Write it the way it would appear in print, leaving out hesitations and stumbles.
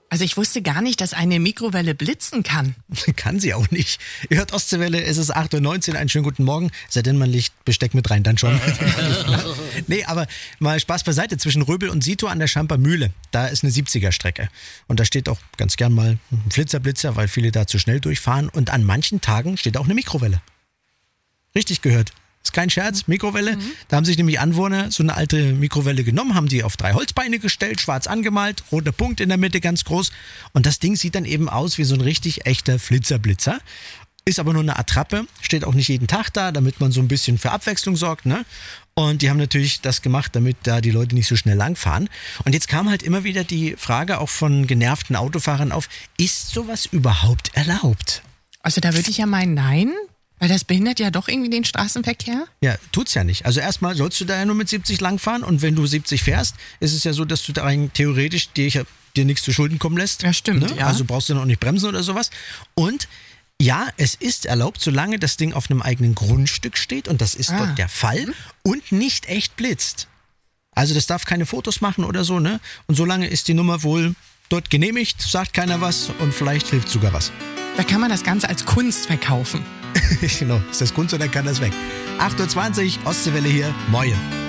Also ich wusste gar nicht, dass eine Mikrowelle blitzen kann. Kann sie auch nicht. Ihr hört Ostseewelle, es ist 8.19 Uhr, einen schönen guten Morgen. Sei denn, man legt Besteck mit rein, dann schon. Nee, aber mal Spaß beiseite. Zwischen Röbel und Sito an der Schamper Mühle, da ist eine 70er-Strecke. Und da steht auch ganz gern mal ein Flitzer, weil viele da zu schnell durchfahren. Und an manchen Tagen steht auch eine Mikrowelle. Richtig gehört. Ist kein Scherz, Mikrowelle. Da haben sich nämlich Anwohner so eine alte Mikrowelle genommen, haben die auf 3 Holzbeine gestellt, schwarz angemalt, roter Punkt in der Mitte ganz groß. Und das Ding sieht dann eben aus wie so ein richtig echter Flitzer. Ist aber nur eine Attrappe, steht auch nicht jeden Tag da, damit man so ein bisschen für Abwechslung sorgt, ne? Und die haben natürlich das gemacht, damit da die Leute nicht so schnell langfahren. Und jetzt kam halt immer wieder die Frage auch von genervten Autofahrern auf, ist sowas überhaupt erlaubt? Also da würde ich ja meinen, nein. Weil das behindert ja doch irgendwie den Straßenverkehr? Ja, tut's ja nicht. Also erstmal sollst du da ja nur mit 70 langfahren und wenn du 70 fährst, ist es ja so, dass du da theoretisch dir nichts zu Schulden kommen lässt. Ja, stimmt. Ne? Ja. Also brauchst du noch nicht bremsen oder sowas. Und ja, es ist erlaubt, solange das Ding auf einem eigenen Grundstück steht und das ist dort der Fall und nicht echt blitzt. Also das darf keine Fotos machen oder so, ne? Und solange ist die Nummer wohl dort genehmigt, sagt keiner was und vielleicht hilft sogar was. Da kann man das Ganze als Kunst verkaufen. Genau, ist das Kunst oder kann das weg? 8.20 Uhr, Ostseewelle hier, moin.